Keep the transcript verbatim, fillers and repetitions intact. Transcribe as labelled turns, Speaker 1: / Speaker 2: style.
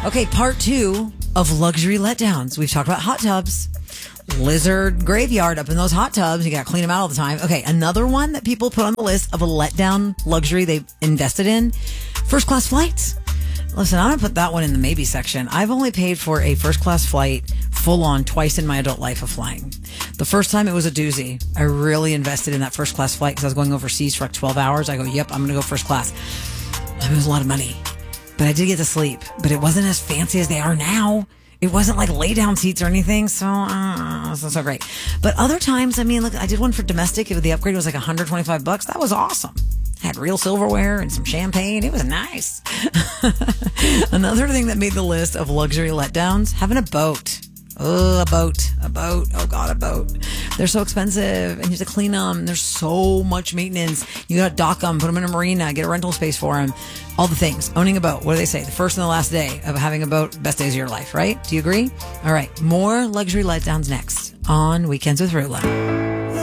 Speaker 1: Okay, part two of luxury letdowns. We've talked about hot tubs, lizard graveyard up in those hot tubs. You got to clean them out all the time. Okay, another one that people put on the list of a letdown luxury they've invested in, first class flights. Listen, I'm going to put that one in the maybe section. I've only paid for a first class flight full on twice in my adult life of flying. The first time it was a doozy. I really invested in that first class flight because I was going overseas for like twelve hours. I go, yep, I'm going to go first class. It was a lot of money, but I did get to sleep, but it wasn't as fancy as they are now. It wasn't like lay down seats or anything. So, uh, it's not so great. But other times, I mean, look, I did one for domestic. It, the upgrade was like one hundred twenty-five bucks. That was awesome. Had real silverware and some champagne. It was nice. Another thing that made the list of luxury letdowns, having a boat. Oh, a boat, a boat. Oh God, a boat. They're so expensive and you have to clean them. There's so much maintenance. You got to dock them, put them in a marina, get a rental space for them. All the things. Owning a boat. What do they say? The first and the last day of having a boat, best days of your life, right? Do you agree? All right. More luxury letdowns next on Weekends with Rula.